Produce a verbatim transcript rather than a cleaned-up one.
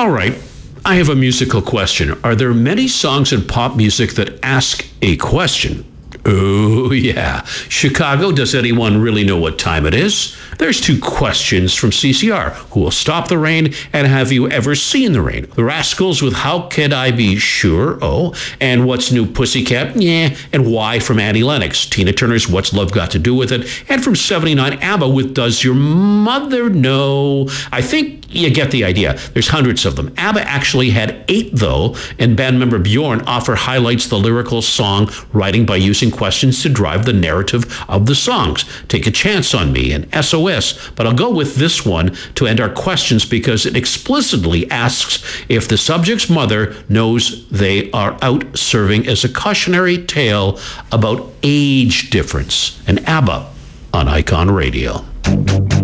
All right. I have a musical question. Are there many songs in pop music that ask a question? Oh, yeah. Chicago, does anyone really know what time it is? There's two questions from C C R. Who will stop the rain? And have you ever seen the rain? The Rascals with How Could I Be Sure? Oh, and What's New Pussycat? Yeah. And Why from Annie Lennox. Tina Turner's What's Love Got to Do With It? And from seventy-nine, ABBA with Does Your Mother Know? I think you get the idea. There's hundreds of them. ABBA actually had eight, though, and band member Bjorn Offer highlights the lyrical song writing by using questions to drive the narrative of the songs. Take a Chance on Me and S O S, but I'll go with this one to end our questions because it explicitly asks if the subject's mother knows they are out, serving as a cautionary tale about age difference. And ABBA on Icon Radio.